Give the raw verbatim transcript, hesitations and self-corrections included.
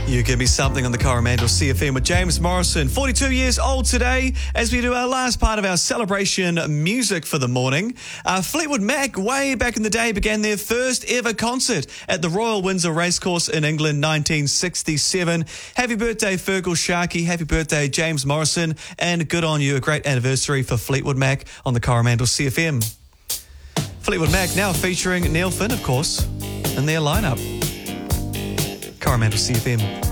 You Give Me Something on the Coromandel C F M with James Morrison, forty-two years old today, as we do our last part of our celebration music for the morning. Uh, Fleetwood Mac, way back in the day, began their first ever concert at the Royal Windsor Racecourse in England, nineteen sixty-seven. Happy birthday, Fergal Sharkey. Happy birthday, James Morrison. And good on you. A great anniversary for Fleetwood Mac on the Coromandel C F M. Fleetwood Mac now featuring Neil Finn, of course, in their lineup. Coromandel C F M.